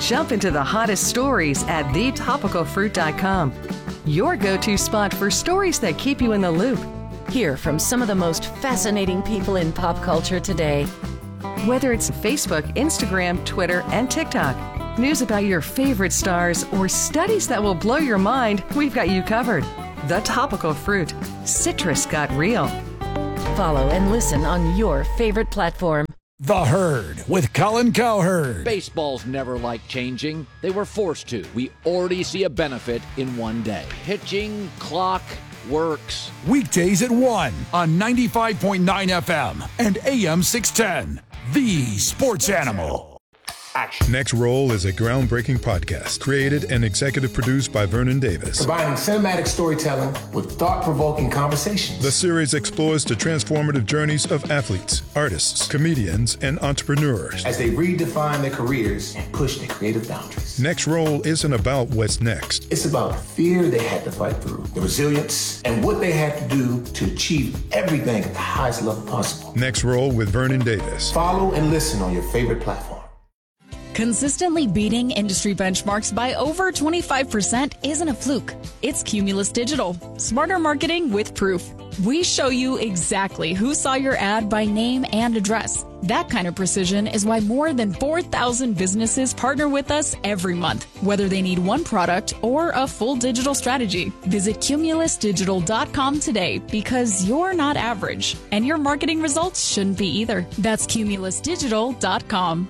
Speaker 1: Jump into the hottest stories at the topical fruit dot com. Your go-to spot for stories that keep you in the loop. Hear from some of the most fascinating people in pop culture today. Whether it's Facebook, Instagram, Twitter, and TikTok, news about your favorite stars, or studies that will blow your mind, we've got you covered. The Topical Fruit. Citrus got real. Follow and listen on your favorite platform.
Speaker 14: The Herd with Colin Cowherd.
Speaker 15: Baseball's never liked changing. They were forced to. We already see a benefit in one day. Pitching, clock, works.
Speaker 14: Weekdays at one on ninety-five point nine F M and A M six ten. The Sports Animal.
Speaker 2: Action. Next Roll is a groundbreaking podcast created and executive produced by Vernon Davis.
Speaker 3: Combining cinematic storytelling with thought-provoking conversations.
Speaker 2: The series explores the transformative journeys of athletes, artists, comedians, and entrepreneurs
Speaker 3: as they redefine their careers and push their creative boundaries.
Speaker 2: Next Roll isn't about what's next.
Speaker 3: It's about the fear they had to fight through, the resilience, and what they had to do to achieve everything at the highest level possible.
Speaker 2: Next Roll with Vernon Davis.
Speaker 3: Follow and listen on your favorite platform.
Speaker 4: Consistently beating industry benchmarks by over twenty-five percent isn't a fluke. It's Cumulus Digital. Smarter marketing with proof. We show you exactly who saw your ad by name and address. That kind of precision is why more than four thousand businesses partner with us every month, whether they need one product or a full digital strategy. Visit cumulus digital dot com today because you're not average, and your marketing results shouldn't be either. That's cumulus digital dot com.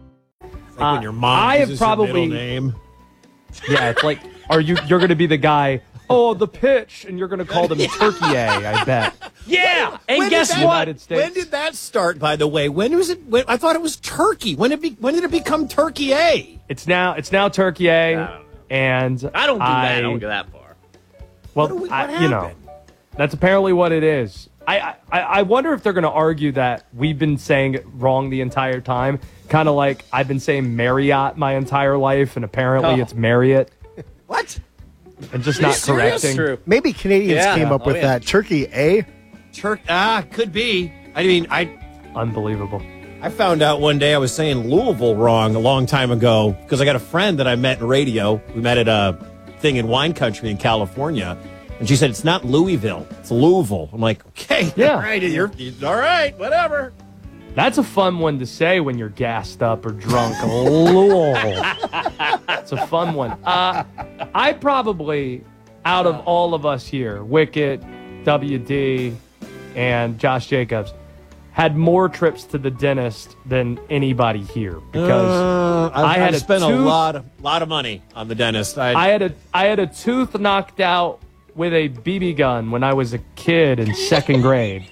Speaker 5: Like when your mom
Speaker 6: I have
Speaker 5: uses
Speaker 6: probably
Speaker 5: your middle name.
Speaker 6: Yeah, it's like, are you? You're going to be the guy. Oh, the pitch, and you're going to call them Turkey A. I bet.
Speaker 5: Yeah,
Speaker 6: and
Speaker 5: when
Speaker 6: guess
Speaker 5: did that,
Speaker 6: what? United States.
Speaker 5: When did that start? By the way, when was it? When, I thought it was Turkey. When did it? Be, when did it become Turkey A?
Speaker 6: It's now. It's now Turkey A. I and
Speaker 7: I don't do
Speaker 6: I,
Speaker 7: that. I don't go that far.
Speaker 6: Well,
Speaker 5: what we, what
Speaker 6: I, you know, that's apparently what it is. I I, I wonder if they're going to argue that we've been saying it wrong the entire time. Kind of like I've been saying Marriott my entire life, and apparently
Speaker 7: oh.
Speaker 6: it's Marriott.
Speaker 5: What?
Speaker 6: And just not correcting.
Speaker 7: True.
Speaker 9: Maybe Canadians
Speaker 7: yeah.
Speaker 9: came up
Speaker 7: oh,
Speaker 9: with
Speaker 7: yeah.
Speaker 9: that. Turkey A?
Speaker 5: Turk ah, could be. I mean, I
Speaker 6: Unbelievable.
Speaker 5: I found out one day I was saying Louisville wrong a long time ago because I got a friend that I met in radio. We met at a thing in wine country in California. And she said, it's not Louisville, it's Louisville. I'm like, okay,
Speaker 6: yeah.
Speaker 5: all right, you're, you're, all right, whatever.
Speaker 6: That's a fun one to say when you're gassed up or drunk. Lol. That's a fun one. Uh, I probably, out of all of us here, Wicket, W D, and Josh Jacobs, had more trips to the dentist than anybody here because
Speaker 5: uh, I've,
Speaker 6: I had
Speaker 5: I've
Speaker 6: a
Speaker 5: spent
Speaker 6: tooth,
Speaker 5: a lot of lot of money on the dentist. I'd,
Speaker 6: I had a I had a tooth knocked out with a B B gun when I was a kid in second grade.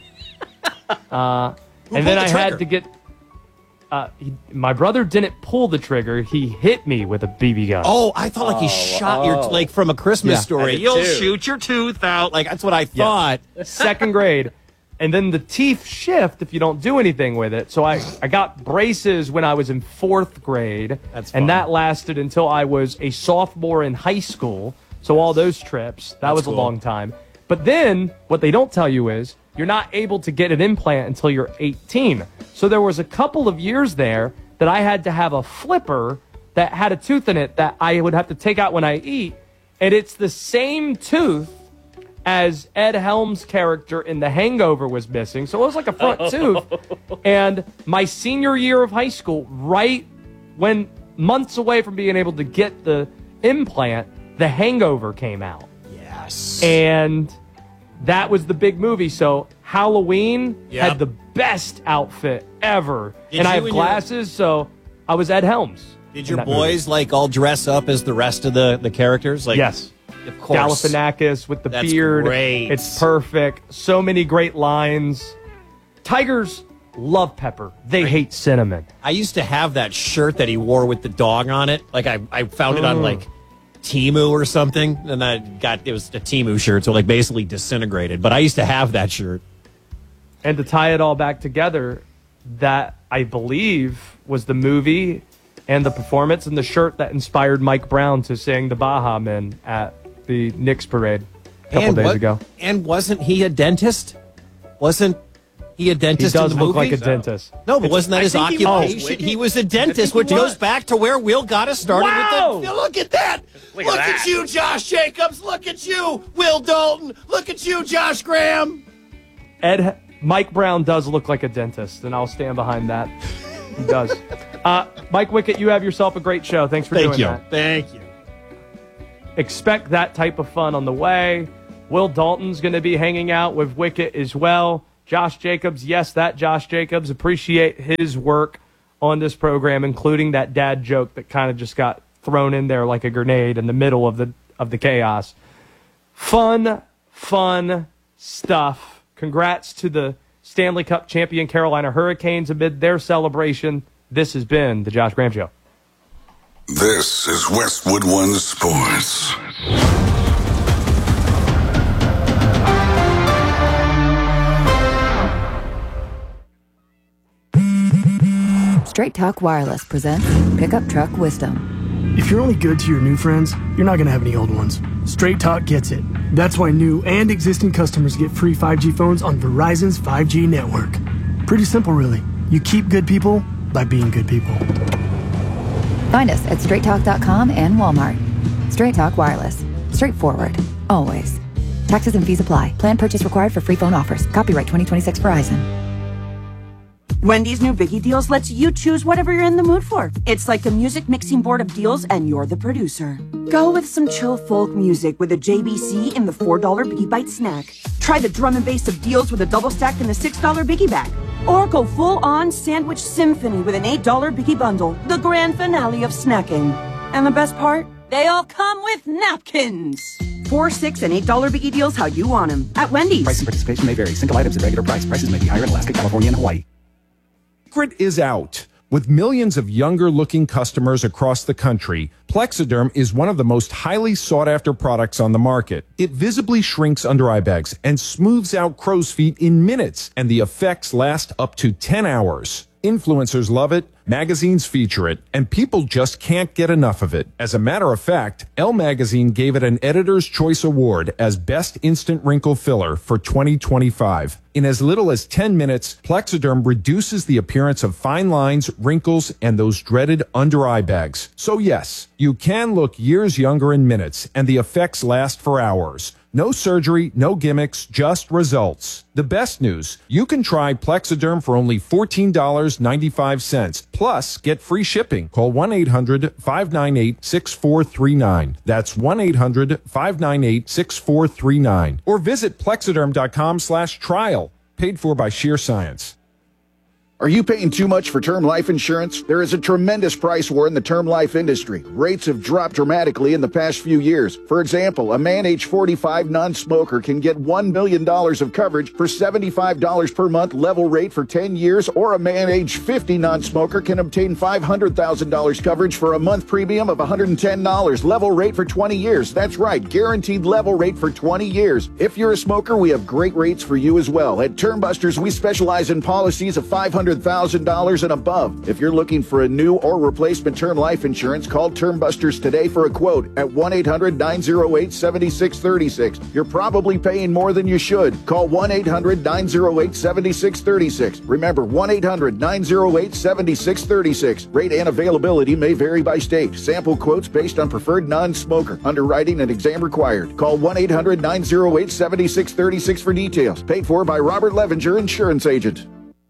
Speaker 6: Uh, and then
Speaker 5: the
Speaker 6: I
Speaker 5: trigger?
Speaker 6: had to get. Uh, he, my brother didn't pull the trigger. He hit me with a B B gun.
Speaker 5: Oh, I thought like he
Speaker 7: Oh,
Speaker 5: shot
Speaker 7: oh.
Speaker 5: your like from a Christmas
Speaker 6: Yeah.
Speaker 7: I
Speaker 5: story.
Speaker 7: did
Speaker 5: You'll
Speaker 7: too.
Speaker 5: shoot your tooth out. Like that's what I thought.
Speaker 6: Second grade. And then the teeth shift if you don't do anything with it. So I, I got braces when I was in fourth grade.
Speaker 5: That's fun.
Speaker 6: And that lasted until I was a sophomore in high school. So all those trips, that
Speaker 5: That's
Speaker 6: was
Speaker 5: cool.
Speaker 6: a long time. But then what they don't tell you is you're not able to get an implant until you're eighteen. So there was a couple of years there that I had to have a flipper that had a tooth in it that I would have to take out when I eat. And it's the same tooth as Ed Helms' character in The Hangover was missing. So it was like a front tooth. And my senior year of high school, right when months away from being able to get the implant, The Hangover came out.
Speaker 5: Yes.
Speaker 6: And that was the big movie. So Halloween
Speaker 5: Yep.
Speaker 6: had the best outfit ever.
Speaker 5: Did
Speaker 6: and I
Speaker 5: you
Speaker 6: have
Speaker 5: and your-
Speaker 6: glasses, so I was Ed Helms.
Speaker 5: Did
Speaker 6: in
Speaker 5: your
Speaker 6: that movie.
Speaker 5: boys like all dress up as the rest of the, the characters? Like
Speaker 6: Yes.
Speaker 5: Of course.
Speaker 6: Galifianakis with the
Speaker 5: That's
Speaker 6: beard.
Speaker 5: great.
Speaker 6: It's perfect. So many great lines. Tigers love pepper. They hate cinnamon.
Speaker 5: I used to have that shirt that he wore with the dog on it. Like I, I found it on
Speaker 6: Mm.
Speaker 5: like Temu or something, and I got it was a Temu shirt, so like basically disintegrated. But I used to have that shirt.
Speaker 6: And to tie it all back together, that I believe was the movie and the performance and the shirt that inspired Mike Brown to sing the Baja Men at the Knicks parade a couple
Speaker 5: And
Speaker 6: days
Speaker 5: what-
Speaker 6: ago.
Speaker 5: And wasn't he a dentist? Wasn't he a dentist
Speaker 6: He does
Speaker 5: in the
Speaker 6: look
Speaker 5: movie?
Speaker 6: like a dentist.
Speaker 5: No, but wasn't that
Speaker 6: I
Speaker 5: his
Speaker 6: think he was.
Speaker 5: occupation? He was a dentist,
Speaker 6: he
Speaker 5: which
Speaker 6: was.
Speaker 5: goes back to where Will got us started
Speaker 6: Wow!
Speaker 5: with the... Look at that! Look,
Speaker 7: Look
Speaker 5: at,
Speaker 7: at that.
Speaker 5: you, Josh Jacobs! Look at you, Will Dalton! Look at you, Josh Graham!
Speaker 6: Ed Mike Brown does look like a dentist, and I'll stand behind that. He does. Uh, Mike Wickett, you have yourself a great show. Thanks for
Speaker 5: Thank
Speaker 6: doing
Speaker 5: you.
Speaker 6: that.
Speaker 5: Thank you.
Speaker 6: Expect that type of fun on the way. Will Dalton's going to be hanging out with Wickett as well. Josh Jacobs, yes, that Josh Jacobs. Appreciate his work on this program, including that dad joke that kind of just got thrown in there like a grenade in the middle of the of the chaos. Fun, fun stuff. Congrats to the Stanley Cup champion Carolina Hurricanes amid their celebration. This has been the Josh Graham Show.
Speaker 8: This is Westwood One Sports.
Speaker 9: Straight Talk Wireless presents Pickup Truck Wisdom.
Speaker 11: If you're only good to your new friends, you're not going to have any old ones. Straight Talk gets it. That's why new and existing customers get free five G phones on Verizon's five G network. Pretty simple, really. You keep good people by being good people.
Speaker 9: Find us at straight talk dot com and Walmart. Straight Talk Wireless. Straightforward. Always. Taxes and fees apply. Plan purchase required for free phone offers. Copyright twenty twenty-six Verizon.
Speaker 12: Wendy's new Biggie Deals lets you choose whatever you're in the mood for. It's like a music mixing board of deals, and you're the producer. Go with some chill folk music with a J B C in the four dollar Biggie Bite snack. Try the drum and bass of deals with a double stack in the six dollar Biggie bag. Or go full-on sandwich symphony with an eight dollar Biggie bundle, the grand finale of snacking. And the best part? They all come with napkins. Four, six, and eight dollar Biggie Deals how you want them at Wendy's.
Speaker 13: Price and participation may vary. Single items at regular price. Prices may be higher in Alaska, California, and Hawaii.
Speaker 16: Secret is out. With millions of younger-looking customers across the country, Plexiderm is one of the most highly sought-after products on the market. It visibly shrinks under-eye bags and smooths out crow's feet in minutes, and the effects last up to ten hours. Influencers love it, magazines feature it, and people just can't get enough of it. As a matter of fact, Elle Magazine gave it an Editor's Choice Award as Best Instant Wrinkle Filler for twenty twenty-five. In as little as ten minutes, Plexiderm reduces the appearance of fine lines, wrinkles, and those dreaded under-eye bags. So yes, you can look years younger in minutes, and the effects last for hours. No surgery, no gimmicks, just results. The best news, you can try Plexiderm for only fourteen dollars and ninety-five cents. Plus, get free shipping. Call one eight hundred five nine eight six four three nine. That's one eight hundred five nine eight six four three nine. Or visit plexiderm.com slash trial. Paid for by Sheer Science.
Speaker 17: Are you paying too much for term life insurance? There is a tremendous price war in the term life industry. Rates have dropped dramatically in the past few years. For example, a man age forty-five non-smoker can get one million dollars of coverage for seventy-five dollars per month level rate for ten years, or a man age fifty non-smoker can obtain five hundred thousand dollars coverage for a month premium of one hundred ten dollars level rate for twenty years. That's right, guaranteed level rate for twenty years. If you're a smoker, we have great rates for you as well. At Term Busters, we specialize in policies of five hundred thousand dollars and above. If you're looking for a new or replacement term life insurance, call Term Busters today for a quote at one eight hundred nine oh eight seven six three six. You're probably paying more than you should. Call one eight hundred nine oh eight seven six three six. Remember, one eight hundred nine oh eight seven six three six. Rate and availability may vary by state. Sample quotes based on preferred non-smoker. Underwriting and exam required. Call one eight hundred nine oh eight seven six three six for details. Paid for by Robert Levenger, insurance agent.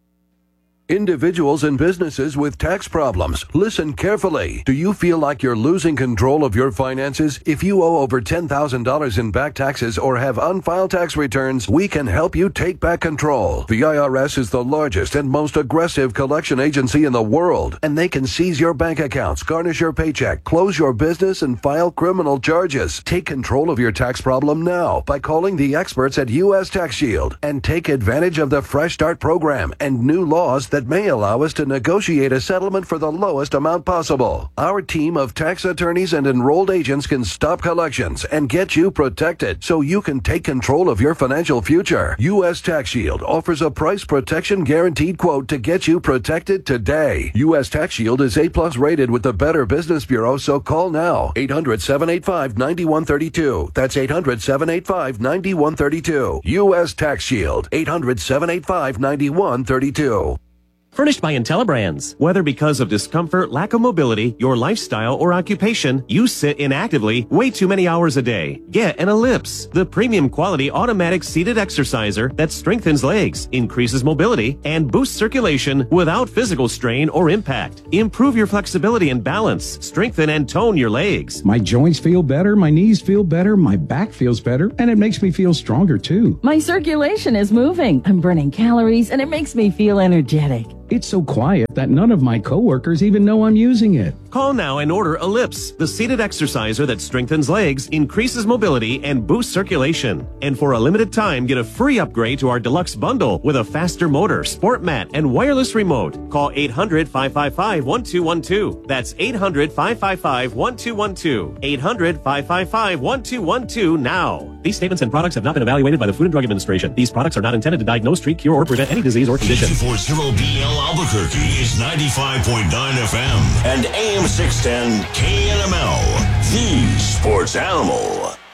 Speaker 18: Individuals and businesses with tax problems, listen carefully. Do you feel like you're losing control of your finances? If you owe over ten thousand dollars in back taxes or have unfiled tax returns, we can help you take back control. The I R S is the largest and most aggressive collection agency in the world, and they can seize your bank accounts, garnish your paycheck, close your business, and file criminal charges. Take control of your tax problem now by calling the experts at U S Tax Shield and take advantage of the Fresh Start program and new laws that may allow us to negotiate a settlement for the lowest amount possible. Our team of tax attorneys and enrolled agents can stop collections and get you protected so you can take control of your financial future. U S Tax Shield offers a price protection guaranteed quote to get you protected today. U S Tax Shield is A plus rated with the Better Business Bureau, so call now. eight hundred, seven eight five, nine one three two. That's eight hundred, seven eight five, nine one three two. U S Tax Shield. eight hundred, seven eight five, nine one three two.
Speaker 7: Furnished by IntelliBrands. Whether because of discomfort, lack of mobility, your lifestyle, or occupation, you sit inactively way too many hours a day. Get an Ellipse, the premium quality automatic seated exerciser that strengthens legs, increases mobility, and boosts circulation without physical strain or impact. Improve your flexibility and balance. Strengthen and tone your legs.
Speaker 19: My joints feel better, my knees feel better, my back feels better, and it makes me feel stronger too.
Speaker 20: My circulation is moving. I'm burning calories, and it makes me feel energetic.
Speaker 19: It's so quiet that none of my coworkers even know I'm using it.
Speaker 7: Call now and order Ellipse, the seated exerciser that strengthens legs, increases mobility, and boosts circulation. And for a limited time, get a free upgrade to our deluxe bundle with a faster motor, sport mat, and wireless remote. Call eight hundred, five five five, one two one two. That's eight hundred, five five five, one two one two. eight hundred, five five five, one two one two now. These statements and products have not been evaluated by the Food and Drug Administration. These products are not intended to diagnose, treat, cure, or prevent any disease or condition.
Speaker 21: two forty B L Albuquerque is ninety-five point nine F M and A M six ten K N M L, the sports animal.